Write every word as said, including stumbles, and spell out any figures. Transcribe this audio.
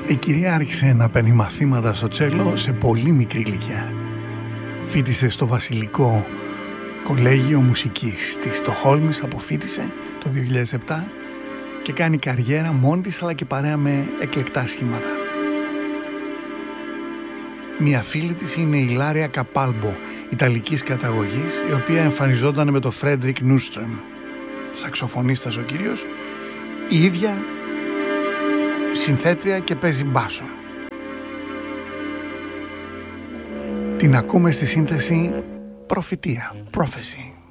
Η κυρία άρχισε να παίρνει μαθήματα στο τσέλο σε πολύ μικρή ηλικία. Φοίτησε στο Βασιλικό Κολέγιο Μουσικής της Στοκχόλμης, αποφοίτησε το δύο χιλιάδες επτά και κάνει καριέρα μόνη της αλλά και παρέα με εκλεκτά σχήματα. Μία φίλη της είναι η Λάρια Καπάλμπο, ιταλικής καταγωγής, η οποία εμφανιζόταν με τον Φρέντρικ Νούστρεμ, σαξοφωνίστας ο κύριος, η ίδια συνθέτρια και παίζει μπάσο. Την ακούμε στη σύνθεση Προφητεία, Prophecy.